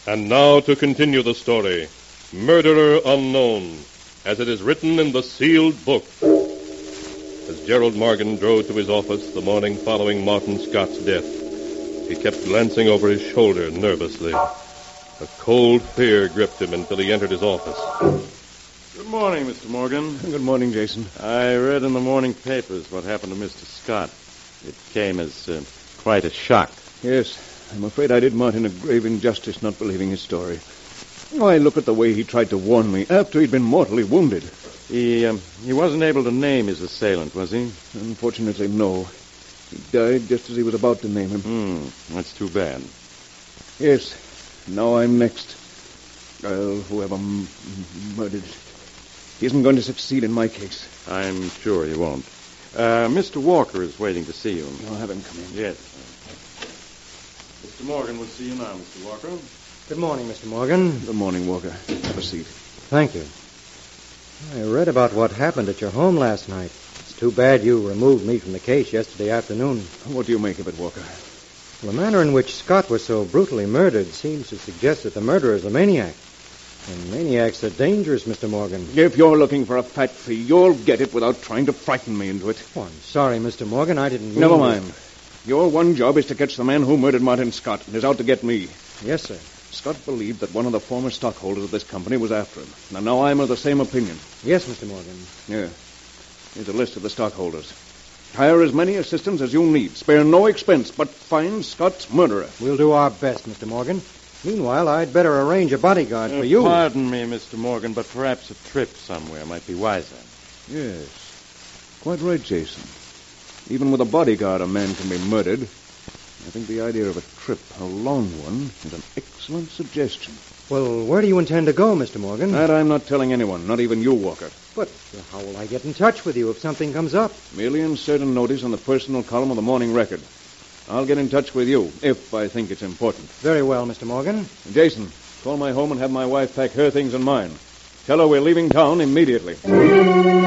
And now to continue the story, Murderer Unknown, as it is written in the sealed book. As Gerald Morgan drove to his office the morning following Martin Scott's death, he kept glancing over his shoulder nervously. A cold fear gripped him until he entered his office. Good morning, Mr. Morgan. Good morning, Jason. I read in the morning papers what happened to Mr. Scott. It came as quite a shock. Yes, I'm afraid I did Martin a grave injustice not believing his story. Why, look at the way he tried to warn me after he'd been mortally wounded. He wasn't able to name his assailant, was he? Unfortunately, no. He died just as he was about to name him. That's too bad. Yes, now I'm next. Whoever murdered... He isn't going to succeed in my case. I'm sure he won't. Mr. Walker is waiting to see you. I'll have him come in. Yes. Mr. Morgan will see you now, Mr. Walker. Good morning, Mr. Morgan. Good morning, Walker. Have a seat. Thank you. I read about what happened at your home last night. It's too bad you removed me from the case yesterday afternoon. What do you make of it, Walker? The manner in which Scott was so brutally murdered seems to suggest that the murderer is a maniac. And maniacs are dangerous, Mr. Morgan. If you're looking for a fat fee, you'll get it without trying to frighten me into it. Oh, I'm sorry, Mr. Morgan. I didn't mean Never mind. Your one job is to catch the man who murdered Martin Scott and is out to get me. Yes, sir. Scott believed that one of the former stockholders of this company was after him. And now I'm of the same opinion. Yes, Mr. Morgan. Yeah. Here's a list of the stockholders. Hire as many assistants as you need. Spare no expense, but find Scott's murderer. We'll do our best, Mr. Morgan. Meanwhile, I'd better arrange a bodyguard for you. Pardon me, Mr. Morgan, but perhaps a trip somewhere might be wiser. Yes. Quite right, Jason. Even with a bodyguard, a man can be murdered. I think the idea of a trip, a long one, is an excellent suggestion. Well, where do you intend to go, Mr. Morgan? That I'm not telling anyone, not even you, Walker. But how will I get in touch with you if something comes up? Merely insert a notice on the personal column of the Morning Record. I'll get in touch with you, if I think it's important. Very well, Mr. Morgan. Jason, call my home and have my wife pack her things and mine. Tell her we're leaving town immediately.